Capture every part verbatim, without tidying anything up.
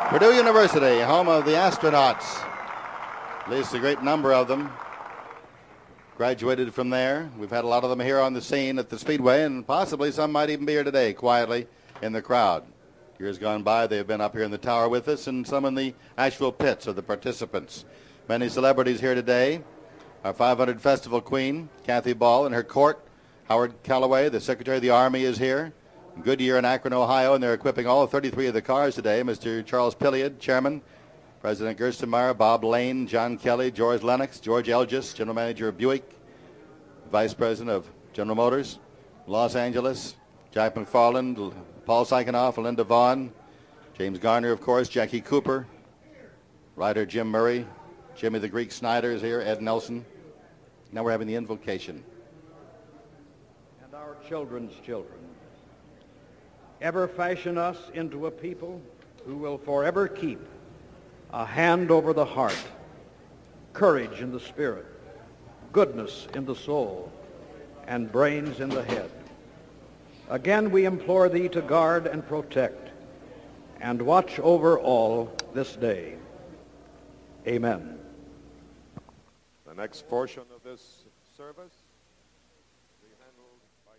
Purdue University, home of the astronauts. At least a great number of them graduated from there. We've had a lot of them here on the scene at the Speedway, and possibly some might even be here today, quietly in the crowd. Years gone by, they've been up here in the tower with us, and some in the actual pits of the participants. Many celebrities here today. Our five hundred Festival Queen, Kathy Ball, and her court. Howard Callaway, the Secretary of the Army, is here. Goodyear in Akron, Ohio, and they're equipping all thirty-three of the cars today. Mister Charles Pilliard, Chairman. President Gerstenmaier, Bob Lane, John Kelly, George Lennox, George Elgis, General Manager of Buick, Vice President of General Motors, Los Angeles, Jack McFarland, Paul Sykenoff, Linda Vaughn, James Garner, of course, Jackie Cooper, writer Jim Murray, Jimmy the Greek Snyder is here, Ed Nelson. Now we're having the invocation. And our children's children, ever fashion us into a people who will forever keep a hand over the heart, courage in the spirit, goodness in the soul, and brains in the head. Again, we implore thee to guard and protect and watch over all this day. Amen. The next portion of this service will be handled by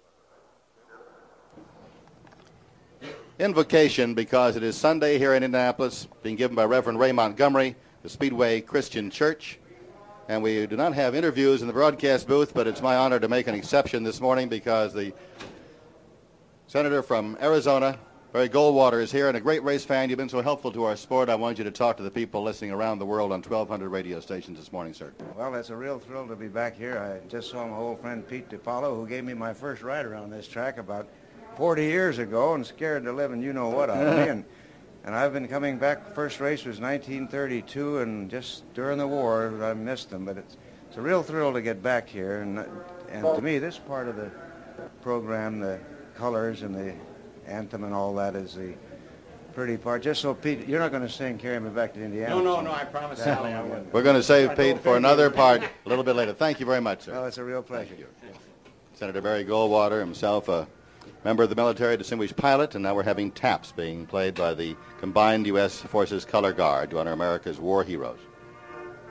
Jim Phillips. Invocation, because it is Sunday here in Indianapolis, being given by Reverend Ray Montgomery, the Speedway Christian Church. And we do not have interviews in the broadcast booth, but it's my honor to make an exception this morning because the senator from Arizona, Barry Goldwater, is here, and a great race fan. You've been so helpful to our sport. I want you to talk to the people listening around the world on twelve hundred radio stations this morning, sir. Well, it's a real thrill to be back here. I just saw my old friend Pete DiPaolo, who gave me my first ride around this track about forty years ago, and scared to live and you know what out of me. And, and I've been coming back. First race was nineteen thirty-two, and just during the war, I missed them. But it's, it's a real thrill to get back here. And, and to me, this part of the program, the colors and the anthem and all that, is the pretty part. Just so, Pete, you're not going to sing Carry Me Back to Indiana. No, no, no, I promise Sally I wouldn't. We're going to save Pete for another part a little bit later. Thank you very much, sir. Well, it's a real pleasure. Senator Barry Goldwater, himself a member of the military, distinguished pilot, and now we're having taps being played by the combined U S Forces Color Guard to honor America's war heroes.